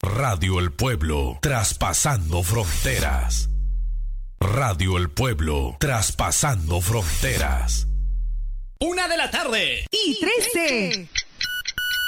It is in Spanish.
Radio El Pueblo, traspasando fronteras. Radio El Pueblo, traspasando fronteras. 1:00 p.m. y 13.